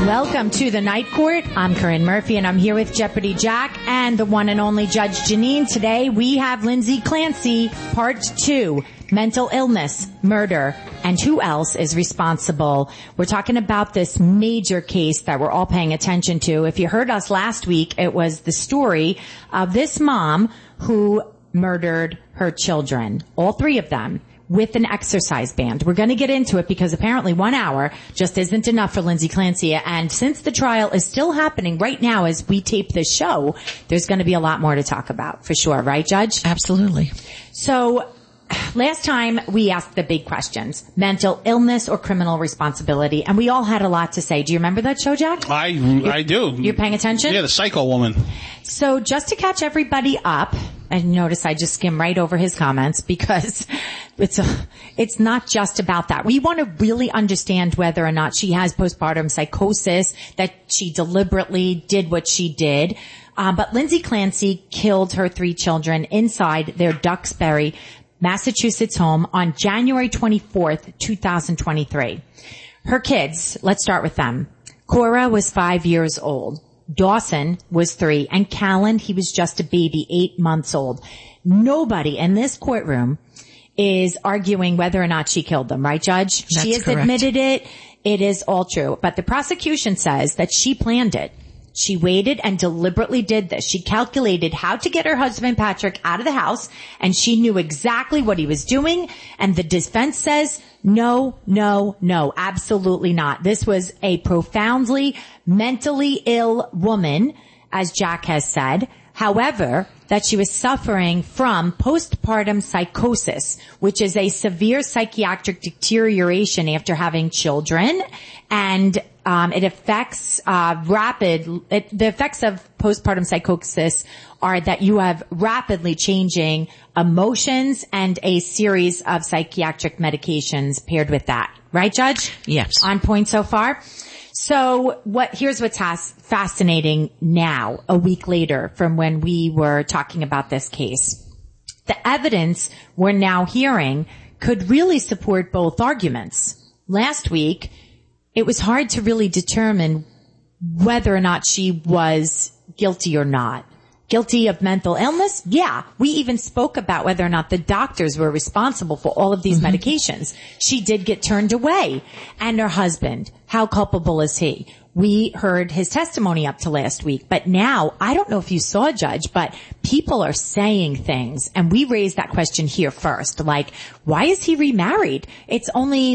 Welcome to the Night Court. I'm Corinne Murphy, and I'm here with Jeopardy Jack and the one and only Judge Janine. Today we have Lindsay Clancy, Part 2, mental illness, murder, and who else is responsible. We're talking about this major case that we're all paying attention to. If you heard us last week, it was the story of this mom who murdered her children, all three of them, with an exercise band. We're going to get into it because apparently 1 hour just isn't enough for Lindsay Clancy. And since the trial is still happening right now as we tape this show, there's going to be a lot more to talk about for sure. Right, Judge? Absolutely. So last time we asked the big questions, mental illness or criminal responsibility, and we all had a lot to say. Do you remember that show, Jack? I do. You're paying attention? Yeah, the Psycho Woman. So just to catch everybody up, and notice I just skim right over his comments because it's not just about that. We want to really understand whether or not she has postpartum psychosis, that she deliberately did what she did. But Lindsay Clancy killed her three children inside their Duxbury, Massachusetts home on January 24th, 2023. Her kids, let's start with them. Cora was 5 years old. Dawson was 3, and Callan, he was just a baby, 8 months old. Nobody in this courtroom is arguing whether or not she killed them, right, Judge? That's she has correct. admitted it. It is all true. But the prosecution says that she planned it. She waited and deliberately did this. She calculated how to get her husband, Patrick, out of the house, and she knew exactly what he was doing. And the defense says, no, absolutely not. This was a profoundly mentally ill woman, as Jack has said. However, that she was suffering from postpartum psychosis, which is a severe psychiatric deterioration after having children, and it affects the effects of postpartum psychosis are that you have rapidly changing emotions and a series of psychiatric medications paired with that. Right, Judge? Yes. On point so far? So here's what's fascinating now, a week later from when we were talking about this case. The evidence we're now hearing could really support both arguments. Last week, it was hard to really determine whether or not she was guilty or not. Guilty of mental illness? Yeah. We even spoke about whether or not the doctors were responsible for all of these medications. She did get turned away. And her husband, how culpable is he? We heard his testimony up to last week. But now, I don't know if you saw, Judge, but people are saying things. And we raised that question here first. Like, why is he remarried? It's only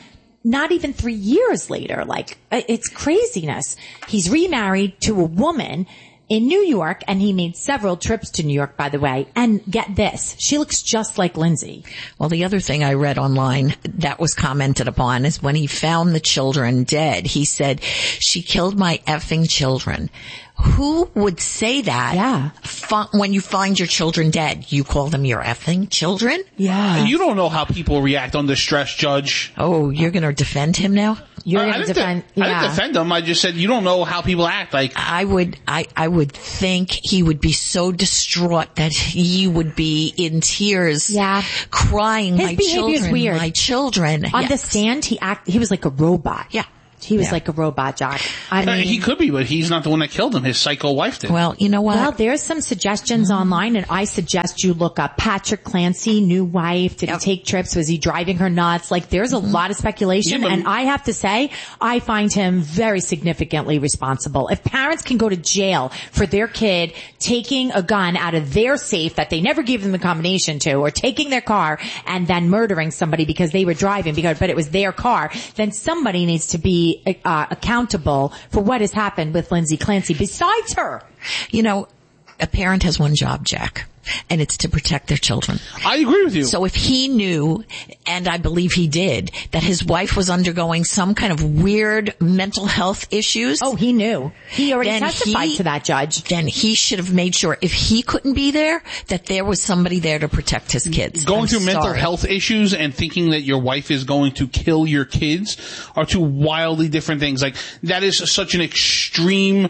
not even 3 years later. It's craziness. He's remarried to a woman in New York, and he made several trips to New York, by the way. And get this, she looks just like Lindsay. Well, the other thing I read online that was commented upon is when he found the children dead, he said, she killed my effing children. Who would say that? Yeah. When you find your children dead, you call them your effing children? Yeah. You don't know how people react under stress, Judge. Oh, you're going to defend him now? You're I going to didn't defend. I didn't defend him. I just said you don't know how people act. I would think he would be so distraught that he would be in tears. Yeah. Crying, His my behavior's children, weird. my children. On the stand, he was like a robot. Yeah. He was like a robot, Jack. I mean, he could be, but he's not the one that killed him. His psycho wife did. Well, you know what? Well, there's some suggestions online, and I suggest you look up Patrick Clancy, new wife. Did he take trips? Was he driving her nuts? There's a lot of speculation, and I have to say, I find him very significantly responsible. If parents can go to jail for their kid taking a gun out of their safe that they never gave them the combination to, or taking their car and then murdering somebody because they were driving, but it was their car, then somebody needs to be accountable for what has happened with Lindsay Clancy besides her. You know, a parent has one job, Jack, and it's to protect their children. I agree with you. So if he knew, and I believe he did, that his wife was undergoing some kind of weird mental health issues. Oh, he knew. He already testified to that, Judge. Then he should have made sure if he couldn't be there, that there was somebody there to protect his kids. Going through mental health issues and thinking that your wife is going to kill your kids are two wildly different things. That is such an extreme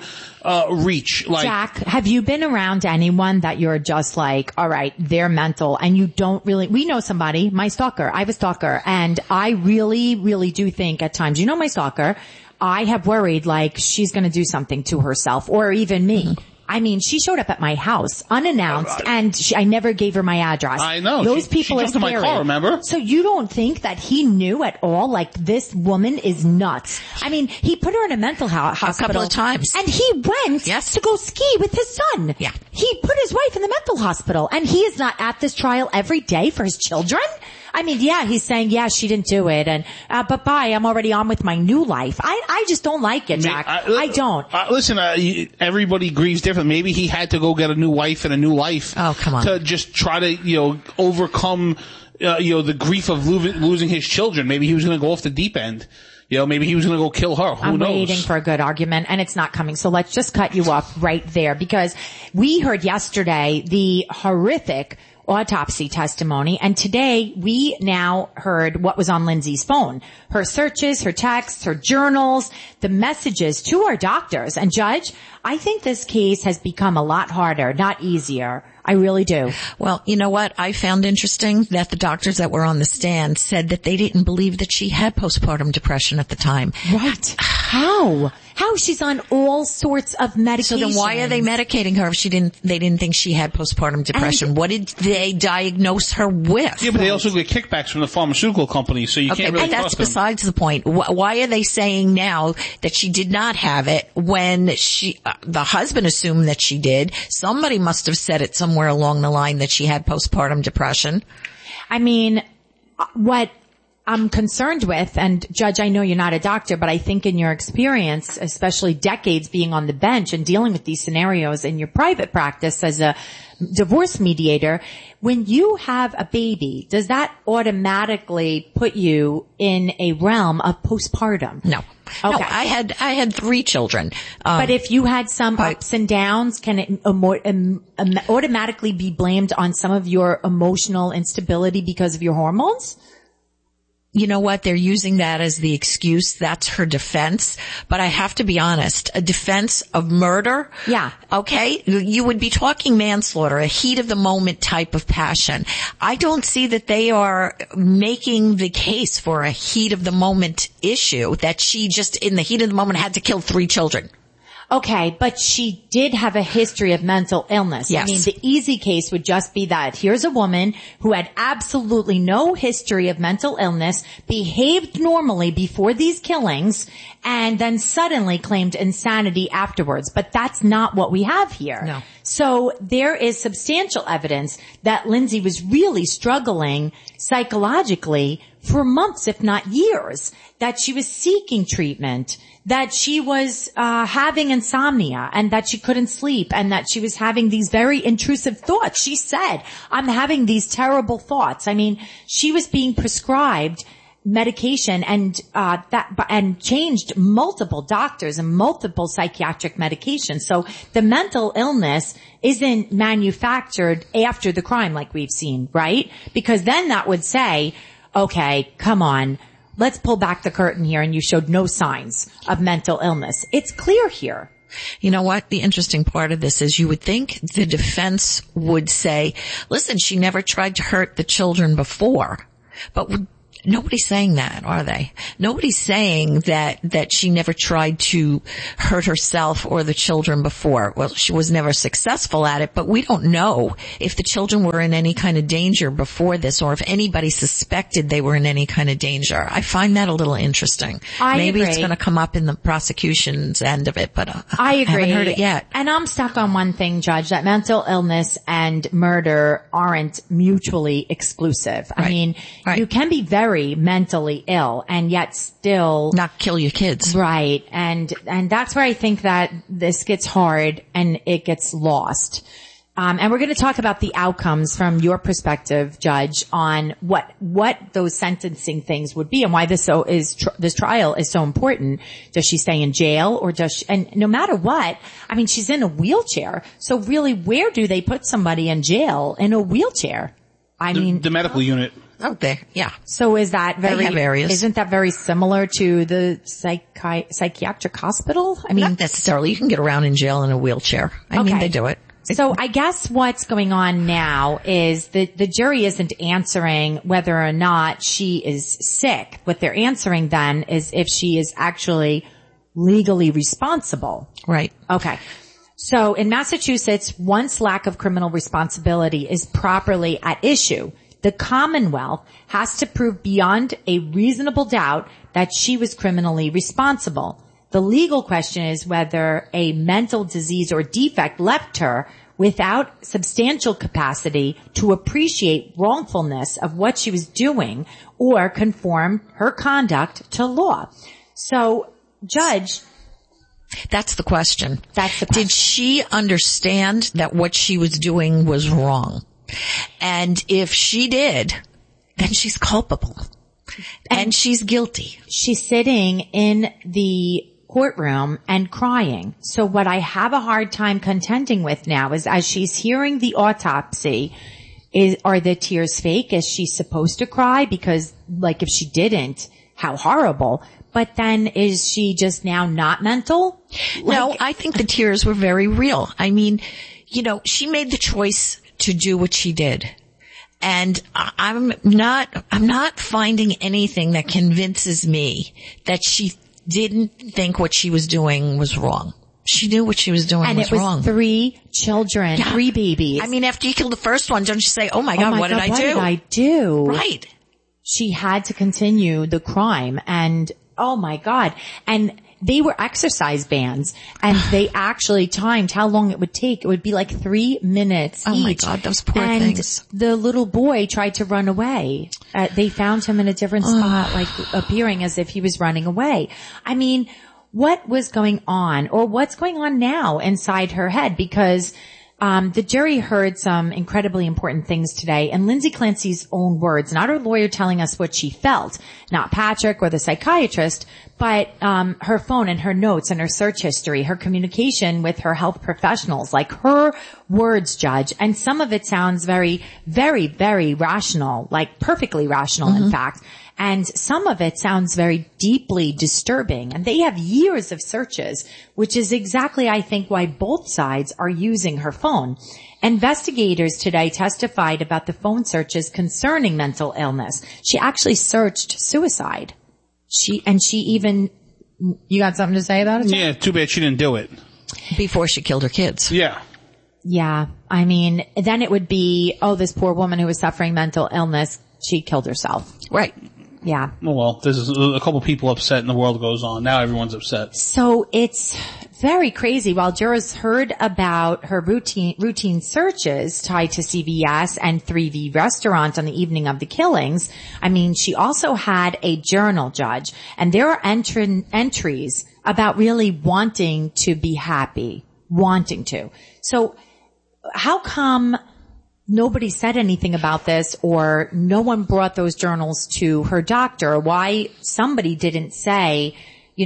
reach. Jack, have you been around anyone that you're just all right, they're mental, and you don't really, we know somebody, my stalker, I have a stalker, and I really, really do think at times, my stalker, I have worried like she's going to do something to herself or even me. Mm-hmm. I mean, she showed up at my house unannounced, and I never gave her my address. I know. Those people she are scary. My car, remember? So you don't think that he knew at all? Like, this woman is nuts. I mean, he put her in a mental hospital a couple of times, and he went to go ski with his son. Yeah, he put his wife in the mental hospital, and he is not at this trial every day for his children. I mean, yeah, he's saying, yeah, she didn't do it, and but bye, I'm already on with my new life. I just don't like it, Jack. I don't. Listen, everybody grieves different. Maybe he had to go get a new wife and a new life. Oh, come on. To just try to, overcome, the grief of losing his children. Maybe he was going to go off the deep end. Maybe he was going to go kill her. Who knows? I'm waiting for a good argument, and it's not coming. So let's just cut you off right there, because we heard yesterday the horrific autopsy testimony, and today we now heard what was on Lindsay's phone. Her searches, her texts, her journals, the messages to our doctors. And Judge, I think this case has become a lot harder, not easier. I really do. Well, you know what? I found interesting that the doctors that were on the stand said that they didn't believe that she had postpartum depression at the time. Right. How? She's on all sorts of medications. So then why are they medicating her if they didn't think she had postpartum depression? And what did they diagnose her with? Yeah, but they also get kickbacks from the pharmaceutical companies, so you can't really trust them. That's besides the point. Why are they saying now that she did not have it when the husband assumed that she did? Somebody must have said it somewhere along the line that she had postpartum depression. I mean, what I'm concerned with, and Judge, I know you're not a doctor, but I think in your experience, especially decades being on the bench and dealing with these scenarios in your private practice as a divorce mediator, when you have a baby, does that automatically put you in a realm of postpartum? No. Okay. No, I had 3 children. But if you had some ups and downs, can it automatically be blamed on some of your emotional instability because of your hormones? You know what? They're using that as the excuse. That's her defense. But I have to be honest, a defense of murder? Yeah. Okay? You would be talking manslaughter, a heat of the moment type of passion. I don't see that they are making the case for a heat of the moment issue, that she just in the heat of the moment had to kill 3 children. Okay, but she did have a history of mental illness. Yes. I mean, the easy case would just be that here's a woman who had absolutely no history of mental illness, behaved normally before these killings, and then suddenly claimed insanity afterwards. But that's not what we have here. No. So there is substantial evidence that Lindsay was really struggling psychologically for months, if not years, that she was seeking treatment, that she was having insomnia, and that she couldn't sleep, and that she was having these very intrusive thoughts. She said, I'm having these terrible thoughts. I mean, she was being prescribed medication and changed multiple doctors and multiple psychiatric medications. So the mental illness isn't manufactured after the crime like we've seen, right? Because then that would say, okay, come on, let's pull back the curtain here, and you showed no signs of mental illness. It's clear here. You know what? The interesting part of this is you would think the defense would say, listen, she never tried to hurt the children before. But nobody's saying that, are they? Nobody's saying that she never tried to hurt herself or the children before. Well, she was never successful at it, but we don't know if the children were in any kind of danger before this, or if anybody suspected they were in any kind of danger. I find that a little interesting. Maybe agree. It's going to come up in the prosecution's end of it, but I agree. haven't heard it yet. And I'm stuck on one thing, Judge, that mental illness and murder aren't mutually exclusive. Right. I mean, you can be very mentally ill and yet still not kill your kids. Right. And that's where I think that this gets hard and it gets lost. And we're going to talk about the outcomes from your perspective, Judge, on what those sentencing things would be and why this trial is so important. Does she stay in jail, or and no matter what, I mean, she's in a wheelchair. So really, where do they put somebody in jail in a wheelchair? The medical unit. Out there, yeah. So is that they have areas. Isn't that very similar to the psychiatric hospital? I mean, not necessarily. You can get around in jail in a wheelchair. I mean, they do it. So I guess what's going on now is that the jury isn't answering whether or not she is sick. What they're answering then is if she is actually legally responsible. Right. Okay. So in Massachusetts, once lack of criminal responsibility is properly at issue, the Commonwealth has to prove beyond a reasonable doubt that she was criminally responsible. The legal question is whether a mental disease or defect left her without substantial capacity to appreciate wrongfulness of what she was doing or conform her conduct to law. So, Judge, that's the question. That's the question. Did she understand that what she was doing was wrong? And if she did, then she's culpable. And she's guilty. She's sitting in the courtroom and crying. So what I have a hard time contending with now is as she's hearing the autopsy, are the tears fake? Is she supposed to cry? Because like if she didn't, how horrible. But then is she just now not mental? No, I think the tears were very real. I mean, she made the choice to do what she did. And I'm not finding anything that convinces me that she didn't think what she was doing was wrong. She knew what she was doing was wrong. And it was 3 children, 3 babies. I mean, after you kill the first one, don't you say, oh my God, what did I do? Right. She had to continue the crime and, oh my God. And they were exercise bands and they actually timed how long it would take. It would be like 3 minutes each. Oh my God, those poor things. The little boy tried to run away. They found him in a different spot, like appearing as if he was running away. I mean, what was going on or what's going on now inside her head? Because the jury heard some incredibly important things today, and Lindsay Clancy's own words, not her lawyer telling us what she felt, not Patrick or the psychiatrist, but her phone and her notes and her search history, her communication with her health professionals, like her words, Judge. And some of it sounds very, very, very rational, like perfectly rational, in fact. And some of it sounds very deeply disturbing. And they have years of searches, which is exactly, I think, why both sides are using her phone. Investigators today testified about the phone searches concerning mental illness. She actually searched suicide. You got something to say about it? Yeah, too bad she didn't do it. Before she killed her kids. Yeah. Yeah. I mean, then it would be, this poor woman who was suffering mental illness, she killed herself. Right. Yeah. Well, there's a couple people upset and the world goes on. Now everyone's upset. So it's very crazy. While jurors heard about her routine searches tied to CVS and 3V restaurant on the evening of the killings, I mean, she also had a journal, Judge, and there are entries about really wanting to be happy, wanting to. So how come nobody said anything about this or no one brought those journals to her doctor? Why somebody didn't say,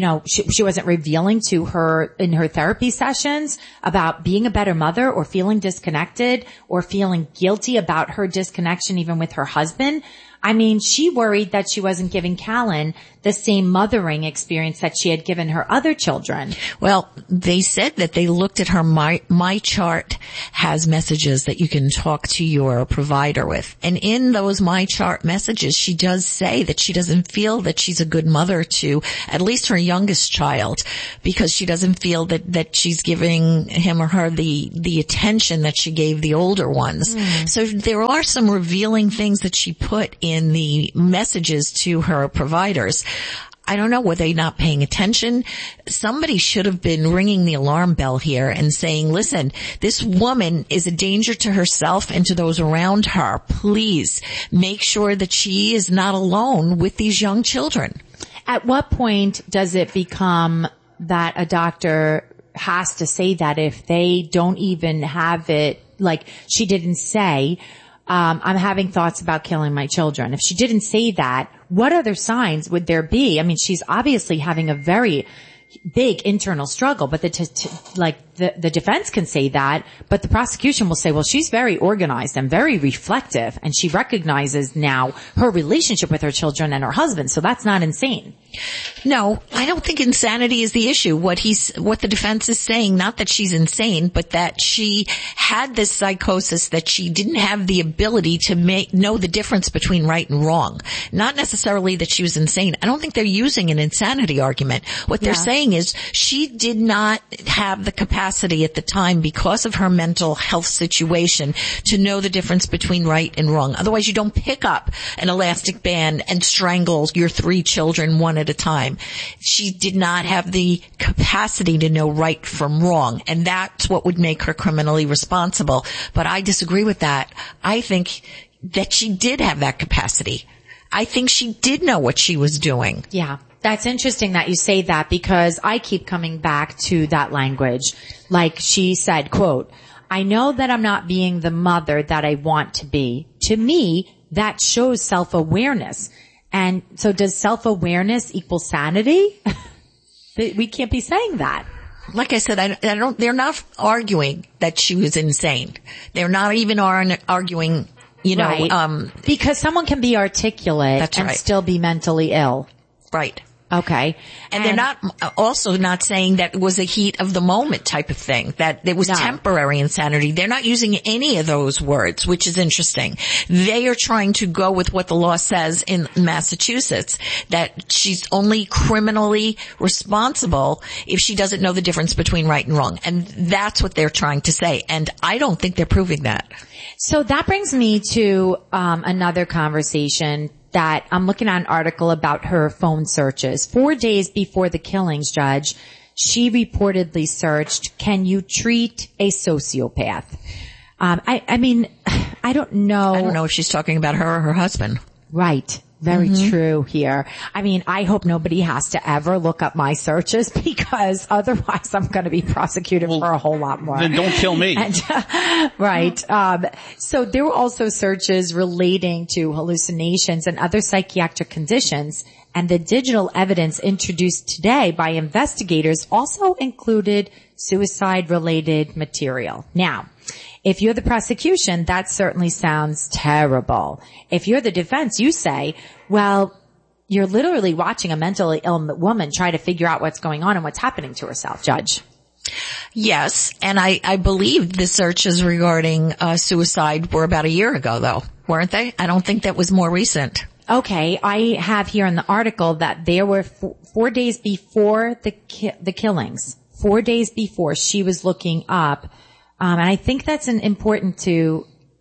she wasn't revealing to her in her therapy sessions about being a better mother or feeling disconnected or feeling guilty about her disconnection even with her husband? I mean, she worried that she wasn't giving Callan the same mothering experience that she had given her other children. Well, they said that they looked at her My Chart has messages that you can talk to your provider with. And in those My Chart messages, she does say that she doesn't feel that she's a good mother to at least her youngest child because she doesn't feel that she's giving him or her the attention that she gave the older ones. So there are some revealing things that she put in the messages to her providers. I don't know, were they not paying attention? Somebody should have been ringing the alarm bell here and saying, listen, this woman is a danger to herself and to those around her. Please make sure that she is not alone with these young children. At what point does it become that a doctor has to say that if they don't even have it, like she didn't say, I'm having thoughts about killing my children. If she didn't say that, what other signs would there be? I mean, she's obviously having a very big internal struggle, but the defense can say that, but the prosecution will say, well, she's very organized and very reflective, and she recognizes now her relationship with her children and her husband, so that's not insane. No, I don't think insanity is the issue. What the defense is saying, not that she's insane, but that she had this psychosis, that she didn't have the ability to know the difference between right and wrong. Not necessarily that she was insane. I don't think they're using an insanity argument. What they're saying is she did not have the capacity at the time, because of her mental health situation, to know the difference between right and wrong. Otherwise, you don't pick up an elastic band and strangle your 3 children one at a time. She did not have the capacity to know right from wrong, and that's what would make her criminally responsible. But I disagree with that. I think that she did have that capacity. I think she did know what she was doing. Yeah. That's interesting that you say that, because I keep coming back to that language. Like she said, quote, I know that I'm not being the mother that I want to be. To me, that shows self-awareness. And so does self-awareness equal sanity? We can't be saying that. Like I said, they're not arguing that she was insane. They're not even arguing, right. Because someone can be articulate and still be mentally ill. Right. Okay. And they're not saying that it was a heat of the moment type of thing, that it was temporary insanity. They're not using any of those words, which is interesting. They are trying to go with what the law says in Massachusetts, that she's only criminally responsible if she doesn't know the difference between right and wrong. And that's what they're trying to say. And I don't think they're proving that. So that brings me to another conversation that I'm looking at an article about her phone searches. 4 days before the killings, Judge, she reportedly searched, can you treat a sociopath? I mean, I don't know. I don't know if she's talking about her or her husband. Right. Very true here. I mean, I hope nobody has to ever look up my searches, because otherwise I'm going to be prosecuted for a whole lot more. Then don't kill me. Right. So there were also searches relating to hallucinations and other psychiatric conditions, and the digital evidence introduced today by investigators also included suicide-related material. Now, if you're the prosecution, that certainly sounds terrible. If you're the defense, you say, well, you're literally watching a mentally ill woman try to figure out what's going on and what's happening to herself, Judge. Yes, and I believe the searches regarding suicide were about a year ago, though, weren't they? I don't think that was more recent. Okay, I have here in the article that there were 4 days before the killings. 4 days before, she was looking up. And I think that's important to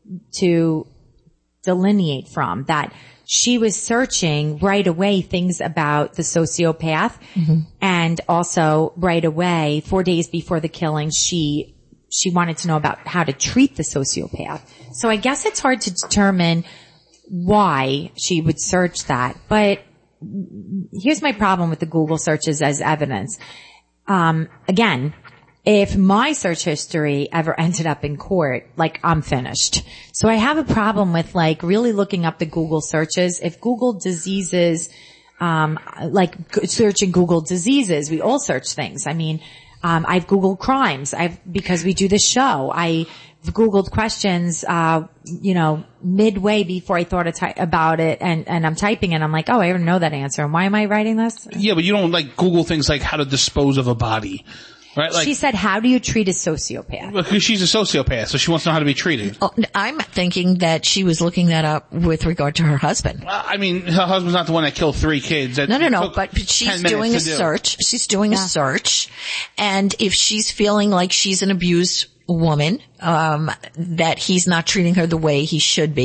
delineate from, that she was searching right away things about the sociopath, and also right away, 4 days before the killing, she wanted to know about how to treat the sociopath. So I guess it's hard to determine why she would search that. But here's my problem with the Google searches as evidence. Again, if my search history ever ended up in court, like, I'm finished. So I have a problem with, like, really looking up the Google searches. If Google diseases, like searching Google diseases, we all search things. I mean, I've Googled crimes. Because we do this show, I've Googled questions, midway before I thought about it, and I'm typing and I'm like, oh, I already know that answer. And why am I writing this? Yeah, but you don't, like, Google things like how to dispose of a body. Right, like, she said, how do you treat a sociopath? Because she's a sociopath, so she wants to know how to be treated. Oh, I'm thinking that she was looking that up with regard to her husband. I mean, her husband's not the one that killed 3 kids. No, but she's doing a search. She's doing a search. And if she's feeling like she's an abused woman, that he's not treating her the way he should be,